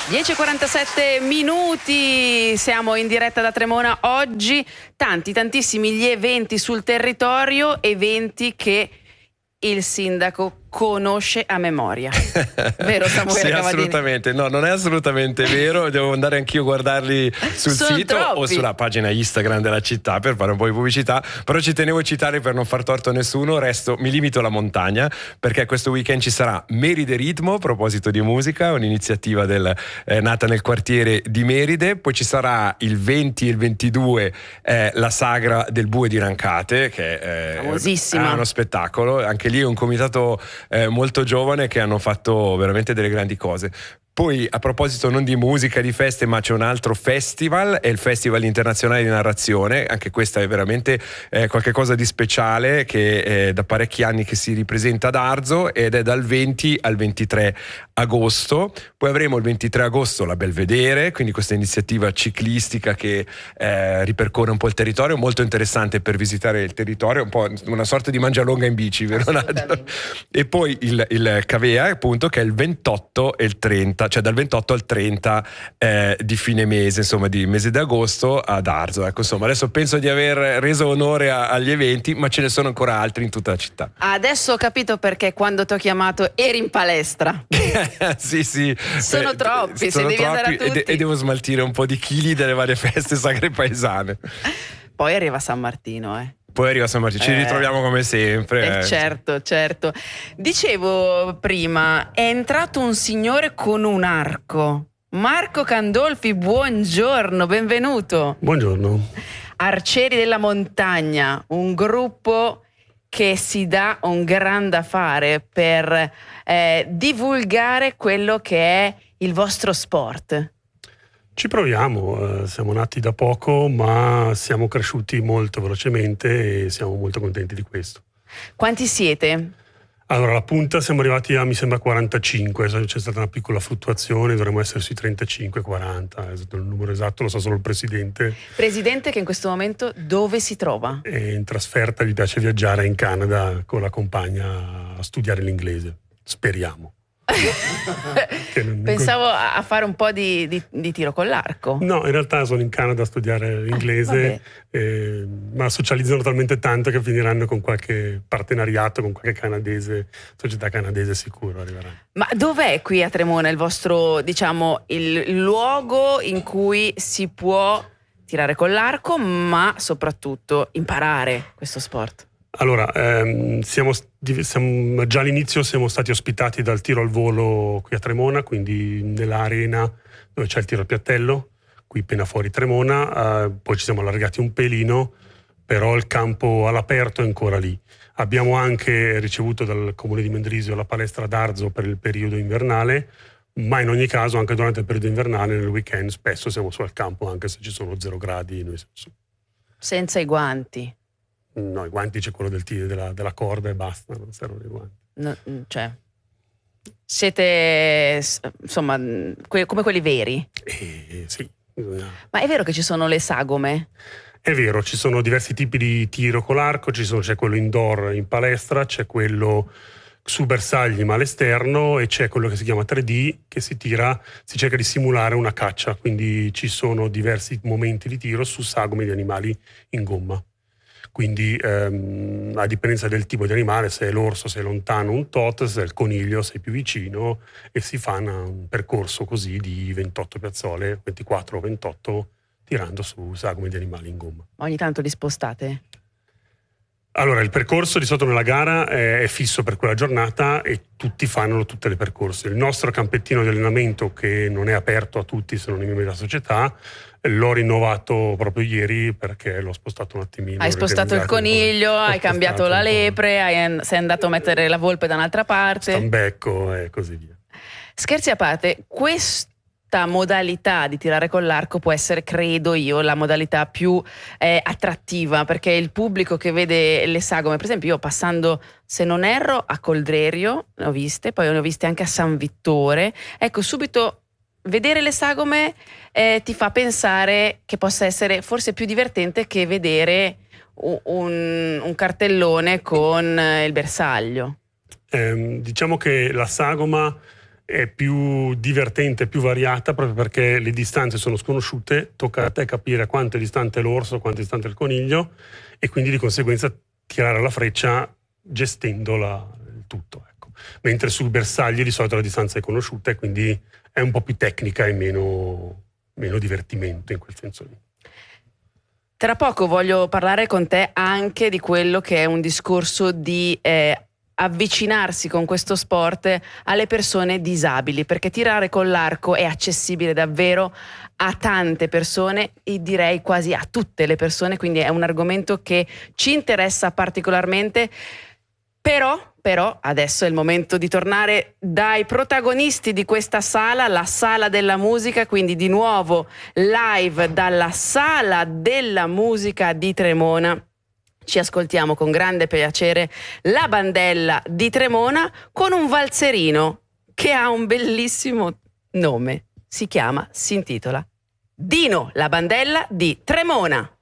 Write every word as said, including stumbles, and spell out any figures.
dieci e quarantasette minuti, siamo in diretta da Tremona oggi, tanti tantissimi gli eventi sul territorio, eventi che il sindaco conosce a memoria. Vero Samuele Sì, Cavadini? assolutamente. No, non è assolutamente vero. Devo andare anch'io a guardarli sul Sono sito troppi. o sulla pagina Instagram della città per fare un po' di pubblicità. Però ci tenevo a citare per non far torto a nessuno. Resto, mi limito alla montagna, perché questo weekend ci sarà Meride Ritmo, a proposito di musica, un'iniziativa del, eh, nata nel quartiere di Meride. Poi ci sarà il venti e il ventidue eh, la sagra del Bue di Rancate, che è famosissima. È uno spettacolo. Anche lì è un comitato Eh, molto giovane che hanno fatto veramente delle grandi cose. Poi, a proposito non di musica, di feste, ma c'è un altro festival, è il Festival Internazionale di Narrazione. Anche questa è veramente eh, qualcosa di speciale, che è da parecchi anni che si ripresenta ad Arzo, ed è dal venti al ventitré agosto. Poi avremo il ventitré agosto la Belvedere, quindi questa iniziativa ciclistica che eh, ripercorre un po' il territorio, molto interessante per visitare il territorio, un po' una sorta di mangialonga in bici, vero Nadia? E poi il, il Cavea, appunto, che è il ventotto e il trenta, cioè dal ventotto al trenta eh, di fine mese, insomma di mese d'agosto ad Arzo. Ecco, insomma, adesso penso di aver reso onore a, agli eventi, ma ce ne sono ancora altri in tutta la città. Adesso ho capito perché quando ti ho chiamato eri in palestra. Sì, sì. Sono Beh, troppi, sono se devi andare a troppi, tutti. E, e devo smaltire un po' di chili delle varie feste sacre paesane. Poi arriva San Martino, eh. Poi arriva San Martino, ci Eh, ritroviamo come sempre. Eh, certo, certo. Dicevo prima, è entrato un signore con un arco. Marco Candolfi, buongiorno, benvenuto. Buongiorno. Arcieri della Montagna, un gruppo che si dà un gran da fare per eh, divulgare quello che è il vostro sport. Ci proviamo, eh, siamo nati da poco, ma siamo cresciuti molto velocemente e siamo molto contenti di questo. Quanti siete? Allora, alla punta siamo arrivati a, mi sembra, quarantacinque, c'è stata una piccola fluttuazione, dovremmo essere sui trentacinque quaranta, il numero esatto lo sa solo il presidente. Presidente che in questo momento dove si trova? È in trasferta, gli piace viaggiare in Canada con la compagna a studiare l'inglese, speriamo. non... Pensavo a fare un po' di, di, di tiro con l'arco. No, in realtà sono in Canada a studiare l'inglese, ah, eh, ma socializzano talmente tanto che finiranno con qualche partenariato con qualche canadese, società canadese sicuro arriveranno. Ma dov'è qui a Tremona il vostro, diciamo, il luogo in cui si può tirare con l'arco, ma soprattutto imparare questo sport? Allora, ehm, siamo, siamo, già all'inizio siamo stati ospitati dal tiro al volo qui a Tremona, quindi nell'arena dove c'è il tiro al piattello, qui appena fuori Tremona, eh, poi ci siamo allargati un pelino, però il campo all'aperto è ancora lì. Abbiamo anche ricevuto dal Comune di Mendrisio la palestra d'Arzo per il periodo invernale, ma in ogni caso anche durante il periodo invernale, nel weekend, spesso siamo su al campo, anche se ci sono zero gradi. Noi siamo su. Senza i guanti? No, i guanti c'è quello del tiro, della, della corda e basta, non servono i guanti. No, cioè, siete insomma que- come quelli veri? Eh, sì. Ma è vero che ci sono le sagome? È vero, ci sono diversi tipi di tiro con l'arco, ci sono, c'è quello indoor in palestra, c'è quello su bersagli ma all'esterno e c'è quello che si chiama tre D, che si tira, si cerca di simulare una caccia, quindi ci sono diversi momenti di tiro su sagome di animali in gomma. Quindi ehm, a dipendenza del tipo di animale, se è l'orso sei lontano un tot, se è il coniglio sei più vicino, e si fa una, un percorso così di ventotto piazzole, ventiquattro o ventotto, tirando su sagome di animali in gomma. Ogni tanto li spostate? Allora, il percorso di solito nella gara è, è fisso per quella giornata e tutti fanno tutte le percorsi. Il nostro campettino di allenamento, che non è aperto a tutti se non i membri della società, l'ho rinnovato proprio ieri perché l'ho spostato un attimino. Hai spostato il coniglio, hai cambiato la lepre, hai, sei andato a mettere la volpe da un'altra parte. Stambecco e così via. Scherzi a parte, questa modalità di tirare con l'arco può essere, credo io, la modalità più eh, attrattiva, perché il pubblico che vede le sagome, per esempio io passando, se non erro, a Coldrerio, ne ho viste, poi ne ho viste anche a San Vittore, ecco, subito vedere le sagome eh, ti fa pensare che possa essere forse più divertente che vedere un, un cartellone con il bersaglio. Eh, diciamo che la sagoma è più divertente, più variata, proprio perché le distanze sono sconosciute, tocca a te capire quanto è distante l'orso, quanto è distante il coniglio, e quindi di conseguenza tirare la freccia gestendo la, il tutto. Ecco. Mentre sul bersagli di solito la distanza è conosciuta e quindi è un po' più tecnica e meno, meno divertimento in quel senso lì. Tra poco voglio parlare con te anche di quello che è un discorso di eh, avvicinarsi con questo sport alle persone disabili, perché tirare con l'arco è accessibile davvero a tante persone e direi quasi a tutte le persone, quindi è un argomento che ci interessa particolarmente. Però, però adesso è il momento di tornare dai protagonisti di questa sala, la Sala della Musica, quindi di nuovo live dalla Sala della Musica di Tremona. Ci ascoltiamo con grande piacere la Bandella di Tremona con un valzerino che ha un bellissimo nome, si chiama, si intitola Dino, la Bandella di Tremona.